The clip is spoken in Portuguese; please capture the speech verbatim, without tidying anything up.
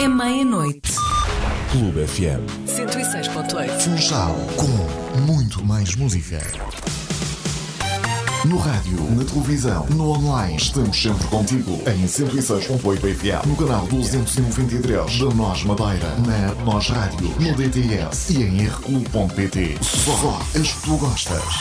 é meia-noite. Clube F M cento e seis ponto oito. Funchal, com muito mais música. No rádio, na televisão, no online, estamos sempre contigo. Em cento e seis ponto oito F M, no canal duzentos e noventa e três da Nós Madeira, na Nós Rádio, no D T S e em r clube ponto p t. Só as que tu gostas.